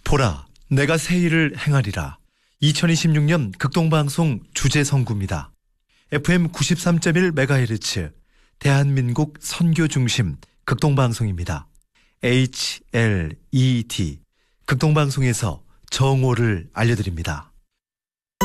보라, 내가 새 일을 행하리라. 2026년 극동방송 주제선구입니다. FM 93.1MHz 대한민국 선교 중심 극동방송입니다. HLED 극동방송에서 정오를 알려드립니다.